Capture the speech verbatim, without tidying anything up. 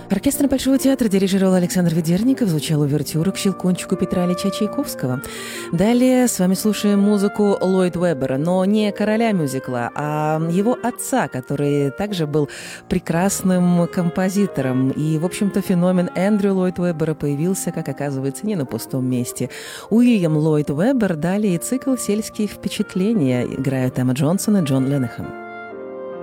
Оркестр Большого театра дирижировал Александр Ведерников, звучала увертюра к «Щелкунчику» Петра Ильича Чайковского. Далее с вами слушаем музыку Ллойд Уэббера, но не короля мюзикла, а его отца, который также был прекрасным композитором. И, в общем-то, феномен Эндрю Ллойд Уэббера появился, как оказывается, не на пустом месте. Уильям Ллойд Уэббер, далее и цикл «Сельские впечатления» играют Эмма Джонсон и Джон Леннохэм.